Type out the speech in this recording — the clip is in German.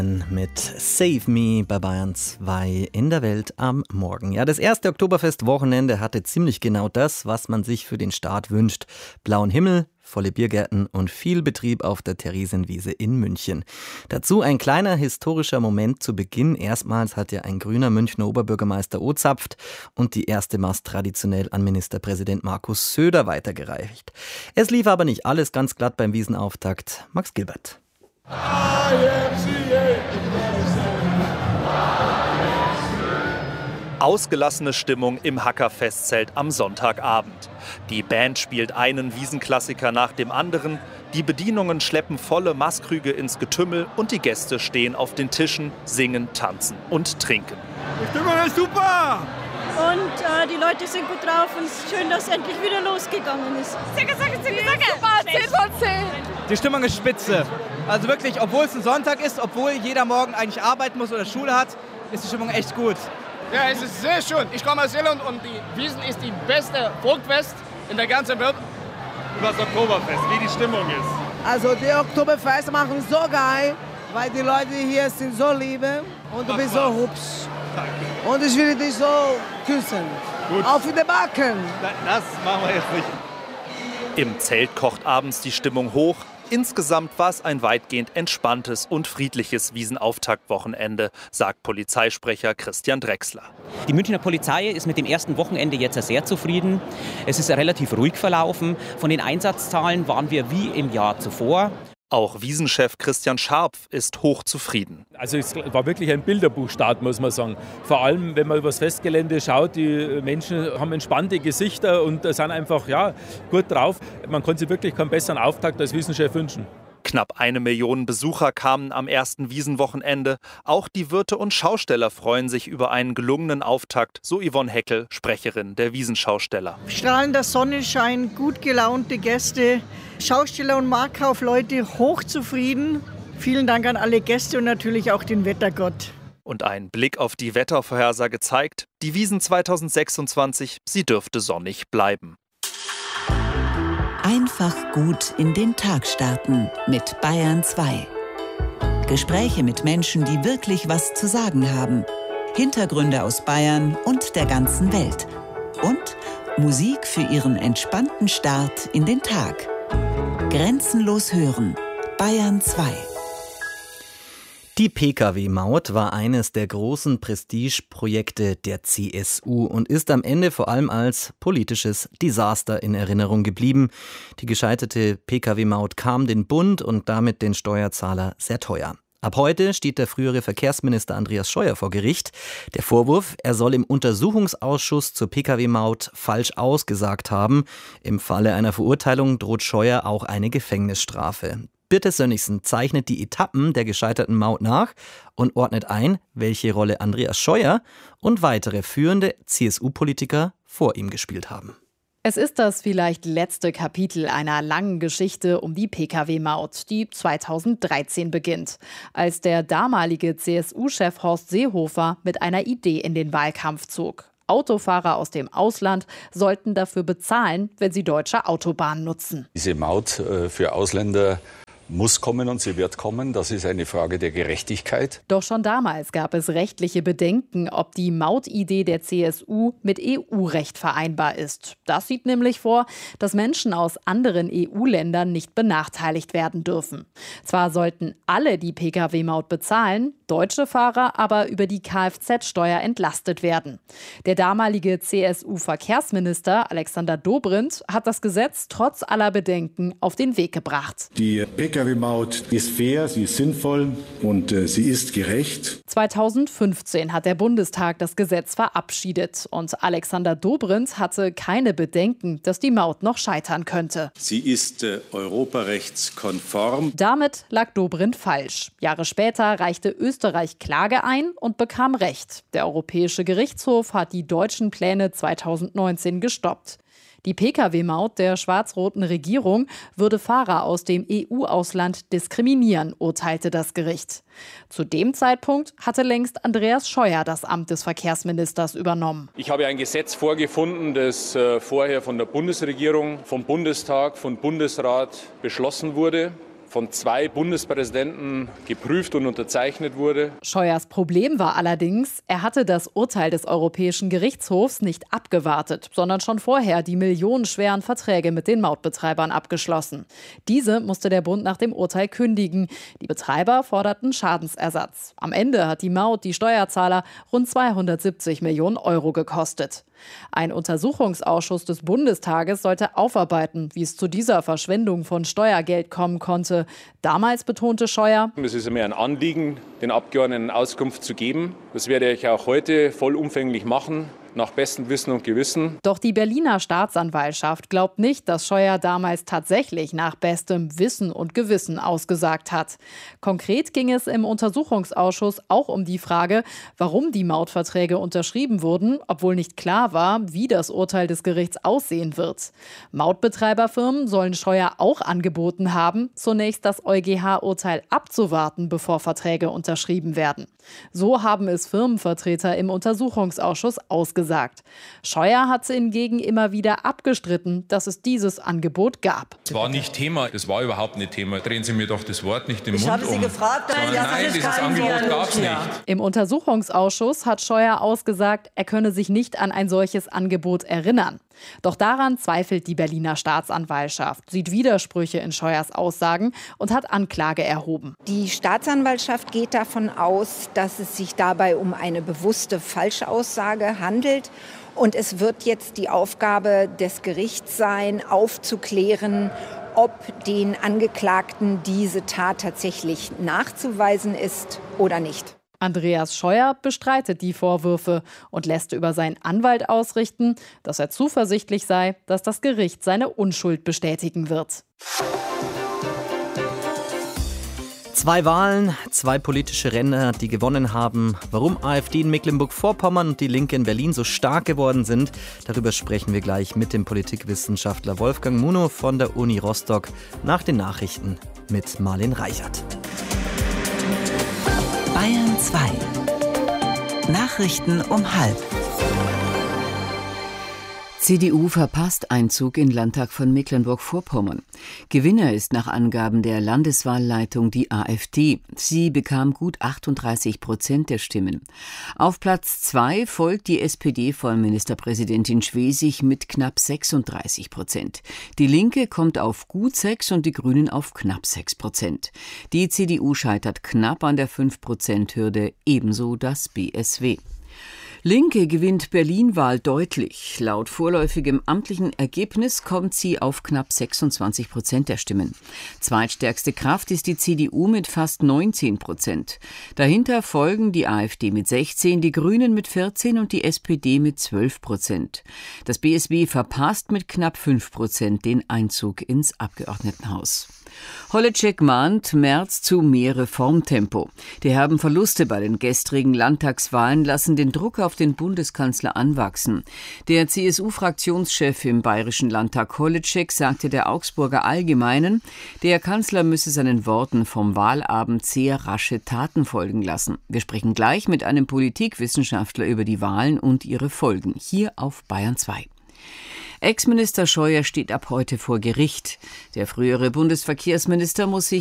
Mit Save Me bei Bayern 2 in der Welt am Morgen. Ja, das erste Oktoberfest-Wochenende hatte ziemlich genau das, was man sich für den Start wünscht. Blauen Himmel, volle Biergärten und viel Betrieb auf der Theresienwiese in München. Dazu ein kleiner historischer Moment zu Beginn. Erstmals hat ja ein grüner Münchner Oberbürgermeister O-zapft und die erste Mast traditionell an Ministerpräsident Markus Söder weitergereicht. Es lief aber nicht alles ganz glatt beim Wiesenauftakt. Max Gilbert. Ausgelassene Stimmung im Hacker-Festzelt am Sonntagabend. Die Band spielt einen Wiesenklassiker nach dem anderen. Die Bedienungen schleppen volle Maßkrüge ins Getümmel und die Gäste stehen auf den Tischen, singen, tanzen und trinken. Die Stimmung ist super! Und die Leute sind gut drauf und es ist schön, dass es endlich wieder losgegangen ist. Super, 10 von 10. Die Stimmung ist spitze. Also wirklich, obwohl es ein Sonntag ist, obwohl jeder morgen eigentlich arbeiten muss oder Schule hat, ist die Stimmung echt gut. Ja, es ist sehr schön. Ich komme aus Irland und die Wiesn ist die beste Volksfest in der ganzen Welt. Über das Oktoberfest, wie die Stimmung ist. Also die Oktoberfest machen so geil, weil die Leute hier sind so liebe und du bist so hübsch. Danke. Und ich will dich so küssen. Gut. Auf in den Backen. Das machen wir jetzt nicht. Im Zelt kocht abends die Stimmung hoch. Insgesamt war es ein weitgehend entspanntes und friedliches Wiesenauftaktwochenende, sagt Polizeisprecher Christian Drechsler. Die Münchner Polizei ist mit dem ersten Wochenende jetzt sehr zufrieden. Es ist relativ ruhig verlaufen. Von den Einsatzzahlen waren wir wie im Jahr zuvor. Auch Wiesenchef Christian Scharpf ist hochzufrieden. Also es war wirklich ein Bilderbuchstart, muss man sagen. Vor allem, wenn man übers Festgelände schaut, die Menschen haben entspannte Gesichter und sind einfach gut drauf. Man konnte sich wirklich keinen besseren Auftakt als Wiesenchef wünschen. Knapp 1 Million Besucher kamen am ersten Wiesenwochenende. Auch die Wirte und Schausteller freuen sich über einen gelungenen Auftakt, so Yvonne Heckel, Sprecherin der Wiesenschausteller. Strahlender Sonnenschein, gut gelaunte Gäste, Schausteller und Marktkaufleute hochzufrieden. Vielen Dank an alle Gäste und natürlich auch den Wettergott. Und ein Blick auf die Wettervorhersage zeigt, die Wiesn 2026, sie dürfte sonnig bleiben. Einfach gut in den Tag starten mit Bayern 2. Gespräche mit Menschen, die wirklich was zu sagen haben. Hintergründe aus Bayern und der ganzen Welt. Und Musik für Ihren entspannten Start in den Tag. Grenzenlos hören. Bayern 2. Die Pkw-Maut war eines der großen Prestigeprojekte der CSU und ist am Ende vor allem als politisches Desaster in Erinnerung geblieben. Die gescheiterte Pkw-Maut kam den Bund und damit den Steuerzahler sehr teuer. Ab heute steht der frühere Verkehrsminister Andreas Scheuer vor Gericht. Der Vorwurf, er soll im Untersuchungsausschuss zur Pkw-Maut falsch ausgesagt haben. Im Falle einer Verurteilung droht Scheuer auch eine Gefängnisstrafe. Birte Sönnigsen zeichnet die Etappen der gescheiterten Maut nach und ordnet ein, welche Rolle Andreas Scheuer und weitere führende CSU-Politiker vor ihm gespielt haben. Es ist das vielleicht letzte Kapitel einer langen Geschichte um die Pkw-Maut, die 2013 beginnt, als der damalige CSU-Chef Horst Seehofer mit einer Idee in den Wahlkampf zog. Autofahrer aus dem Ausland sollten dafür bezahlen, wenn sie deutsche Autobahnen nutzen. Diese Maut für Ausländer muss kommen und sie wird kommen. Das ist eine Frage der Gerechtigkeit. Doch schon damals gab es rechtliche Bedenken, ob die Mautidee der CSU mit EU-Recht vereinbar ist. Das sieht nämlich vor, dass Menschen aus anderen EU-Ländern nicht benachteiligt werden dürfen. Zwar sollten alle die Pkw-Maut bezahlen, deutsche Fahrer aber über die Kfz-Steuer entlastet werden. Der damalige CSU-Verkehrsminister Alexander Dobrindt hat das Gesetz trotz aller Bedenken auf den Weg gebracht. Die Pkw-Maut ist fair, sie ist sinnvoll und sie ist gerecht. 2015 hat der Bundestag das Gesetz verabschiedet und Alexander Dobrindt hatte keine Bedenken, dass die Maut noch scheitern könnte. Sie ist europarechtskonform. Damit lag Dobrindt falsch. Jahre später reichte Österreich Klage ein und bekam Recht. Der Europäische Gerichtshof hat die deutschen Pläne 2019 gestoppt. Die Pkw-Maut der schwarz-roten Regierung würde Fahrer aus dem EU-Ausland diskriminieren, urteilte das Gericht. Zu dem Zeitpunkt hatte längst Andreas Scheuer das Amt des Verkehrsministers übernommen. Ich habe ein Gesetz vorgefunden, das vorher von der Bundesregierung, vom Bundestag, vom Bundesrat beschlossen wurde. von 2 Bundespräsidenten geprüft und unterzeichnet wurde. Scheuers Problem war allerdings, er hatte das Urteil des Europäischen Gerichtshofs nicht abgewartet, sondern schon vorher die millionenschweren Verträge mit den Mautbetreibern abgeschlossen. Diese musste der Bund nach dem Urteil kündigen. Die Betreiber forderten Schadensersatz. Am Ende hat die Maut die Steuerzahler rund 270 Millionen Euro gekostet. Ein Untersuchungsausschuss des Bundestages sollte aufarbeiten, wie es zu dieser Verschwendung von Steuergeld kommen konnte. Damals betonte Scheuer: Es ist mir ein Anliegen, den Abgeordneten Auskunft zu geben. Das werde ich auch heute vollumfänglich machen, nach bestem Wissen und Gewissen. Doch die Berliner Staatsanwaltschaft glaubt nicht, dass Scheuer damals tatsächlich nach bestem Wissen und Gewissen ausgesagt hat. Konkret ging es im Untersuchungsausschuss auch um die Frage, warum die Mautverträge unterschrieben wurden, obwohl nicht klar war, wie das Urteil des Gerichts aussehen wird. Mautbetreiberfirmen sollen Scheuer auch angeboten haben, zunächst das EuGH-Urteil abzuwarten, bevor Verträge unterschrieben werden. So haben es Firmenvertreter im Untersuchungsausschuss ausgesagt. Scheuer hat hingegen immer wieder abgestritten, dass es dieses Angebot gab. Das war nicht Thema, das war überhaupt nicht Thema. Drehen Sie mir doch das Wort nicht im Mund um. Ich habe Sie gefragt, nein, dieses Angebot gab es nicht. Im Untersuchungsausschuss hat Scheuer ausgesagt, er könne sich nicht an ein solches Angebot erinnern. Doch daran zweifelt die Berliner Staatsanwaltschaft, sieht Widersprüche in Scheuers Aussagen und hat Anklage erhoben. Die Staatsanwaltschaft geht davon aus, dass es sich dabei um eine bewusste Falschaussage handelt. Und es wird jetzt die Aufgabe des Gerichts sein, aufzuklären, ob den Angeklagten diese Tat tatsächlich nachzuweisen ist oder nicht. Andreas Scheuer bestreitet die Vorwürfe und lässt über seinen Anwalt ausrichten, dass er zuversichtlich sei, dass das Gericht seine Unschuld bestätigen wird. 2 Wahlen, 2 politische Ränder, die gewonnen haben. Warum AfD in Mecklenburg-Vorpommern und die Linke in Berlin so stark geworden sind, darüber sprechen wir gleich mit dem Politikwissenschaftler Wolfgang Munow von der Uni Rostock nach den Nachrichten mit Marlene Reichert. Bayern 2. Nachrichten um 12:30. CDU verpasst Einzug in Landtag von Mecklenburg-Vorpommern. Gewinner ist nach Angaben der Landeswahlleitung die AfD. Sie bekam gut 38% der Stimmen. Auf Platz 2 folgt die SPD von Ministerpräsidentin Schwesig mit knapp 36%. Die Linke kommt auf gut 6 und die Grünen auf knapp 6%. Die CDU scheitert knapp an der 5%-Hürde, ebenso das BSW. Linke gewinnt Berlin-Wahl deutlich. Laut vorläufigem amtlichen Ergebnis kommt sie auf knapp 26% der Stimmen. Zweitstärkste Kraft ist die CDU mit fast 19%. Dahinter folgen die AfD mit 16%, die Grünen mit 14% und die SPD mit 12%. Das BSW verpasst mit knapp 5% den Einzug ins Abgeordnetenhaus. Holleczek mahnt Merz zu mehr Reformtempo. Die herben Verluste bei den gestrigen Landtagswahlen lassen den Druck auf den Bundeskanzler anwachsen. Der CSU-Fraktionschef im Bayerischen Landtag Holleczek sagte der Augsburger Allgemeinen, der Kanzler müsse seinen Worten vom Wahlabend sehr rasche Taten folgen lassen. Wir sprechen gleich mit einem Politikwissenschaftler über die Wahlen und ihre Folgen, hier auf Bayern 2. Ex-Minister Scheuer steht ab heute vor Gericht. Der frühere Bundesverkehrsminister muss sich